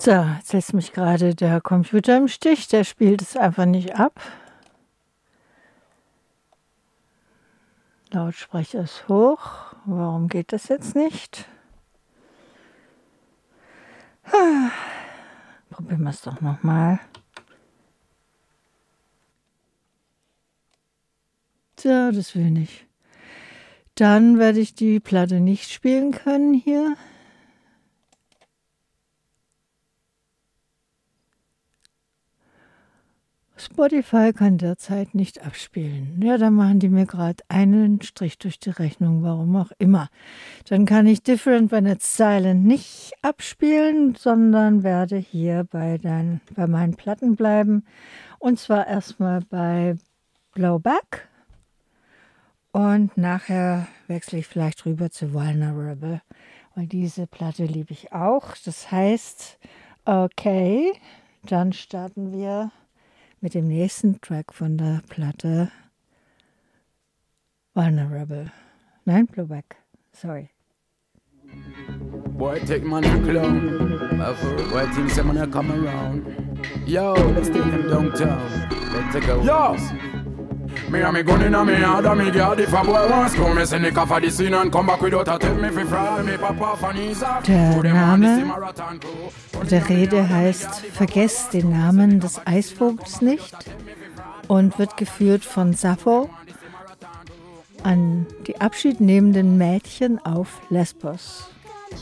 So, jetzt lässt mich gerade der Computer im Stich, der spielt es einfach nicht ab. Lautsprecher ist hoch. Warum geht das jetzt nicht? Probieren wir es doch nochmal. So, das will nicht. Dann werde ich die Platte nicht spielen können hier. Spotify kann derzeit nicht abspielen. Ja, dann machen die mir gerade einen Strich durch die Rechnung, warum auch immer. Dann kann ich Different When It's Silent nicht abspielen, sondern werde hier bei meinen Platten bleiben. Und zwar erstmal bei Blowback. Und nachher wechsle ich vielleicht rüber zu Vulnerable, weil diese Platte liebe ich auch. Das heißt, okay, dann starten wir mit dem nächsten Track von der Platte Vulnerable. Nein, Blowback. Sorry. Boy, take man to clown. Boy, things say man come around. Yo, let's take them downtown. Let's take a yo. Me and me gun inna me hand and me guard if a boy wants to me send the car for the scene and come back without a tip me fi fry me papa for knees off. Der Name der Rede heißt Vergesst den Namen des Eisvogels nicht und wird geführt von Sappho an die abschiednehmenden Mädchen auf Lesbos.